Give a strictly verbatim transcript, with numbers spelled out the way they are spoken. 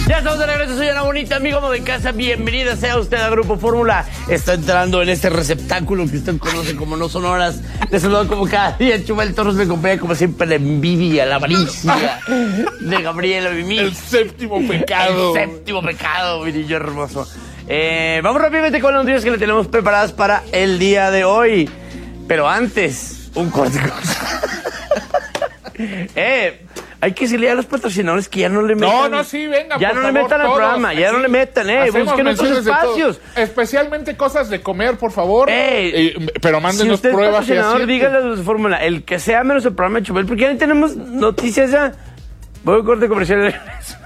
Ya estamos de regreso, soy Ana Bonita, amigo de casa. Bienvenida sea usted a Grupo Fórmula. Está entrando en este receptáculo que usted conoce como No Sonoras. Le saludo como cada día. Chumel Torres me acompaña como siempre la envidia, la avaricia de Gabriela Mimi. El séptimo pecado. El séptimo pecado, mi niño hermoso. Eh, vamos rápidamente con las noticias que le tenemos preparadas para el día de hoy. Pero antes, un corte. eh... Hay que decirle a los patrocinadores que ya no le metan. No, no, sí, venga, Ya por no favor, le metan al todos, programa, ya no le metan, eh. Busquen otros espacios. Especialmente cosas de comer, por favor. Eh, eh, pero mándenos si usted pruebas. Es patrocinador, dígale a los de Fórmula, el que sea menos el programa de Chumel, porque ya no tenemos noticias ya. Voy a corte comercial de regreso.